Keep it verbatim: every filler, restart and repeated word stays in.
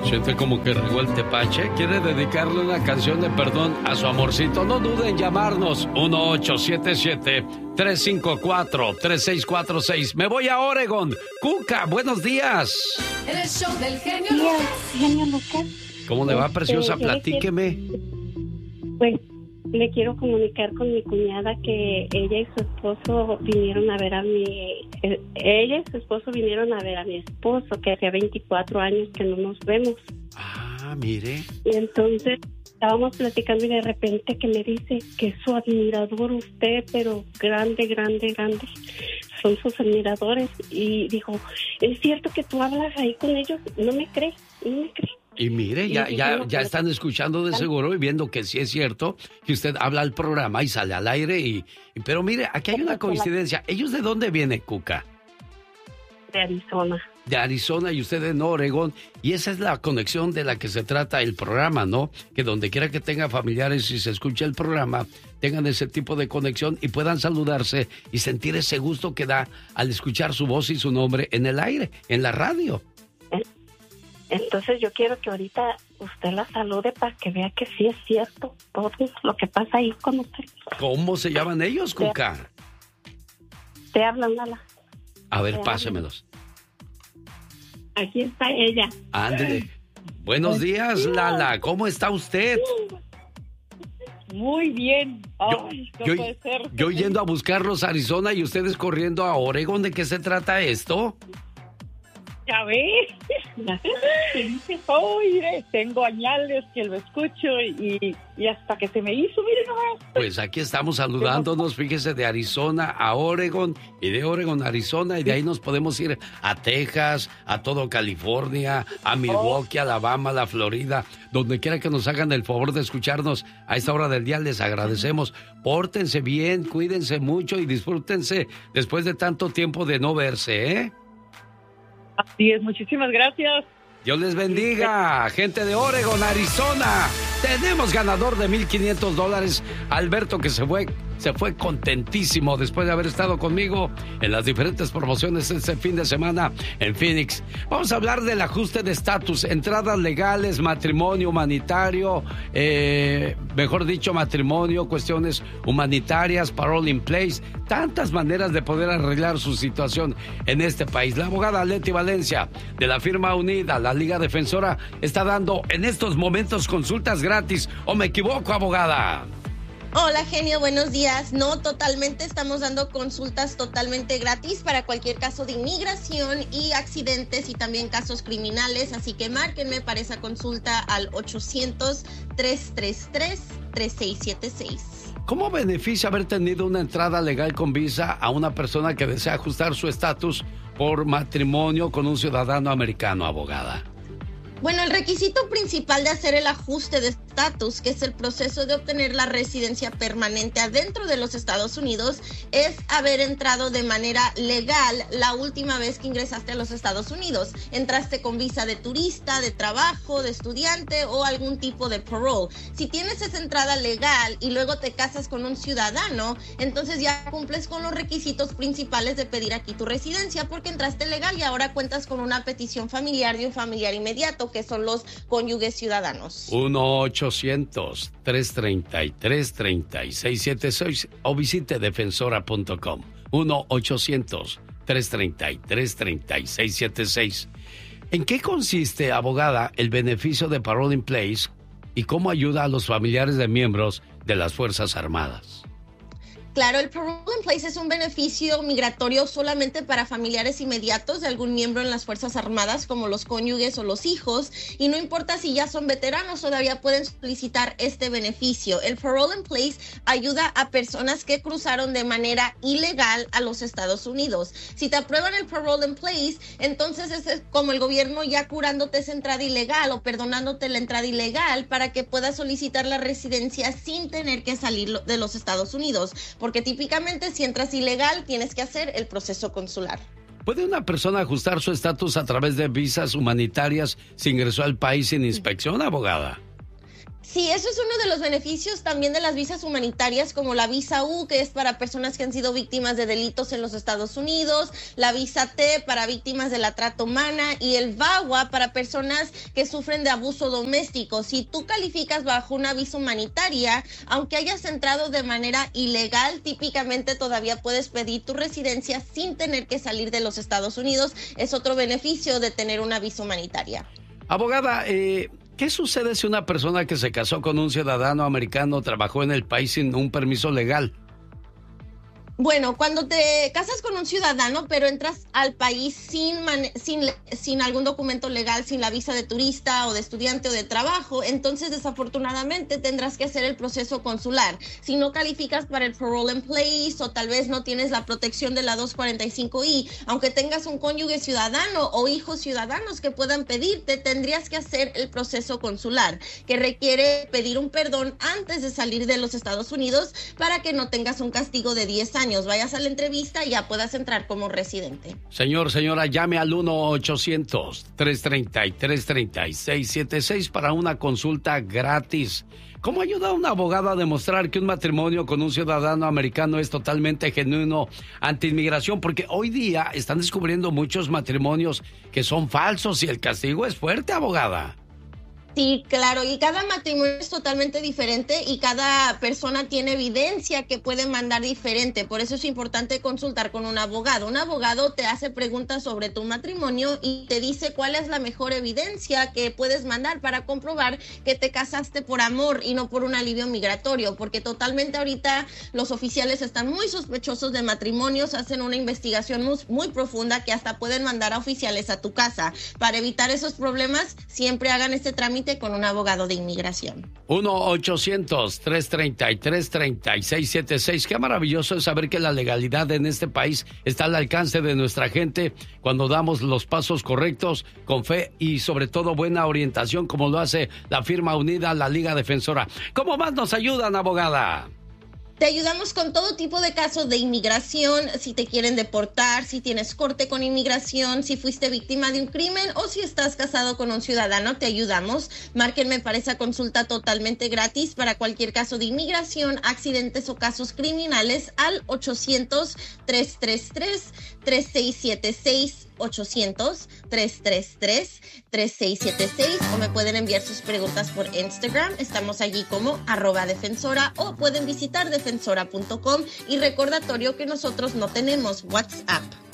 Siente como que regó el tepache. ¿Quiere dedicarle una canción de perdón a su amorcito? No duden en llamarnos. uno ocho siete siete, tres cinco cuatro, tres seis cuatro seis. Me voy a Oregon. Cuca, buenos días. En el show del genio Lucas. Genio Lucas. ¿Cómo le va, preciosa? Este, Platíqueme. Quiero, pues le quiero comunicar con mi cuñada que ella y su esposo vinieron a ver a mi... Eh, ella y su esposo vinieron a ver a mi esposo, que hacía veinticuatro años que no nos vemos. Ah, mire. Y entonces estábamos platicando y de repente que me dice que es su admirador usted, pero grande, grande, grande. Son sus admiradores. Y dijo, ¿es cierto que tú hablas ahí con ellos? No me cree, no me cree. Y mire, ya, ya, ya están escuchando de seguro y viendo que sí es cierto que usted habla al programa y sale al aire. y, y Pero mire, aquí hay una coincidencia. ¿Ellos de dónde vienen, Cuca? De Arizona. De Arizona y usted en Oregón. Y esa es la conexión de la que se trata el programa, ¿no? Que donde quiera que tenga familiares y se escuche el programa, tengan ese tipo de conexión y puedan saludarse y sentir ese gusto que da al escuchar su voz y su nombre en el aire, en la radio. Entonces yo quiero que ahorita usted la salude para que vea que sí es cierto todo lo que pasa ahí con usted. ¿Cómo se llaman ellos, Cuca? Te habla Lala. A ver, pásemelos. Aquí está ella. Ándele. Buenos días, Lala. ¿Cómo está usted? Muy bien. Ay, yo, no yo, puede ser. yo yendo a buscarlos a Arizona y ustedes corriendo a Oregón. ¿De qué se trata esto? Ya ves. Oye, tengo añales que lo escucho y, y hasta que se me hizo, mire nomás. Pues aquí estamos saludándonos, fíjese, de Arizona a Oregón y de Oregón a Arizona y de ahí nos podemos ir a Texas, a todo California, a Milwaukee, Alabama, a la Florida, donde quiera que nos hagan el favor de escucharnos a esta hora del día, les agradecemos. Pórtense bien, cuídense mucho y disfrútense después de tanto tiempo de no verse, ¿eh? Así es, muchísimas gracias. Dios les bendiga, gente de Oregón, Arizona. Tenemos ganador de mil quinientos dólares, Alberto, que se fue, se fue contentísimo después de haber estado conmigo en las diferentes promociones este fin de semana en Phoenix. Vamos a hablar del ajuste de estatus, entradas legales, matrimonio humanitario, eh, mejor dicho, matrimonio, cuestiones humanitarias, parole in place, tantas maneras de poder arreglar su situación en este país. La abogada Leti Valencia, de la firma Unida, la Liga Defensora, está dando en estos momentos consultas gratis. ¿O me equivoco, abogada? Hola, genio, buenos días. No, totalmente, estamos dando consultas totalmente gratis para cualquier caso de inmigración y accidentes y también casos criminales, así que márquenme para esa consulta al ochocientos, tres tres tres, tres seis siete seis. ¿Cómo beneficia haber tenido una entrada legal con visa a una persona que desea ajustar su estatus por matrimonio con un ciudadano americano, abogada? Bueno, el requisito principal de hacer el ajuste de estatus, que es el proceso de obtener la residencia permanente adentro de los Estados Unidos, es haber entrado de manera legal la última vez que ingresaste a los Estados Unidos. Entraste con visa de turista, de trabajo, de estudiante o algún tipo de parole. Si tienes esa entrada legal y luego te casas con un ciudadano, entonces ya cumples con los requisitos principales de pedir aquí tu residencia porque entraste legal y ahora cuentas con una petición familiar de un familiar inmediato, que son los cónyuges ciudadanos. uno ochocientos, tres treinta y tres, treinta y seis setenta y seis o visite defensora punto com. uno ochocientos, tres treinta y tres, treinta y seis setenta y seis. ¿En qué consiste, abogada, el beneficio de Parole in Place y cómo ayuda a los familiares de miembros de las Fuerzas Armadas? Claro, el Parole in Place es un beneficio migratorio solamente para familiares inmediatos de algún miembro en las Fuerzas Armadas, como los cónyuges o los hijos, y no importa si ya son veteranos, todavía pueden solicitar este beneficio. El Parole in Place ayuda a personas que cruzaron de manera ilegal a los Estados Unidos. Si te aprueban el Parole in Place, entonces es como el gobierno ya curándote esa entrada ilegal o perdonándote la entrada ilegal para que puedas solicitar la residencia sin tener que salir de los Estados Unidos. Porque típicamente si entras ilegal tienes que hacer el proceso consular. ¿Puede una persona ajustar su estatus a través de visas humanitarias si ingresó al país sin inspección, abogada? Sí, eso es uno de los beneficios también de las visas humanitarias, como la visa U, que es para personas que han sido víctimas de delitos en los Estados Unidos, la visa T para víctimas de la trata humana y el VAWA para personas que sufren de abuso doméstico. Si tú calificas bajo una visa humanitaria, aunque hayas entrado de manera ilegal, típicamente todavía puedes pedir tu residencia sin tener que salir de los Estados Unidos. Es otro beneficio de tener una visa humanitaria. Abogada, eh... ¿qué sucede si una persona que se casó con un ciudadano americano trabajó en el país sin un permiso legal? Bueno, cuando te casas con un ciudadano, pero entras al país sin, man- sin, sin algún documento legal, sin la visa de turista o de estudiante o de trabajo, entonces desafortunadamente tendrás que hacer el proceso consular. Si no calificas para el parole in place o tal vez no tienes la protección de la dos cuarenta y cinco I, aunque tengas un cónyuge ciudadano o hijos ciudadanos que puedan pedirte, tendrías que hacer el proceso consular, que requiere pedir un perdón antes de salir de los Estados Unidos para que no tengas un castigo de diez años. Vayas a la entrevista y ya puedas entrar como residente. Señor, señora, llame al uno ochocientos, tres treinta y tres, treinta y seis setenta y seis para una consulta gratis. ¿Cómo ayuda a un abogado a demostrar que un matrimonio con un ciudadano americano es totalmente genuino ante inmigración? Porque hoy día están descubriendo muchos matrimonios que son falsos y el castigo es fuerte, abogada. Sí, claro, y cada matrimonio es totalmente diferente y cada persona tiene evidencia que puede mandar diferente, por eso es importante consultar con un abogado. Un abogado te hace preguntas sobre tu matrimonio y te dice cuál es la mejor evidencia que puedes mandar para comprobar que te casaste por amor y no por un alivio migratorio, porque totalmente ahorita los oficiales están muy sospechosos de matrimonios, hacen una investigación muy, muy profunda que hasta pueden mandar a oficiales a tu casa. Para evitar esos problemas, siempre hagan este trámite con un abogado de inmigración. uno ochocientos, tres treinta y tres, treinta y seis setenta y seis. Qué maravilloso es saber que la legalidad en este país está al alcance de nuestra gente cuando damos los pasos correctos con fe y sobre todo buena orientación, como lo hace la firma unida, la Liga Defensora. ¿Cómo más nos ayudan, abogada? Te ayudamos con todo tipo de casos de inmigración, si te quieren deportar, si tienes corte con inmigración, si fuiste víctima de un crimen o si estás casado con un ciudadano, te ayudamos. Márquenme para esa consulta totalmente gratis para cualquier caso de inmigración, accidentes o casos criminales al ochocientos, tres tres tres, tres seis siete seis, ochocientos, tres tres tres, tres seis siete seis, o me pueden enviar sus preguntas por Instagram. Estamos allí como arroba defensora o pueden visitar defensora punto com y recordatorio que nosotros no tenemos WhatsApp.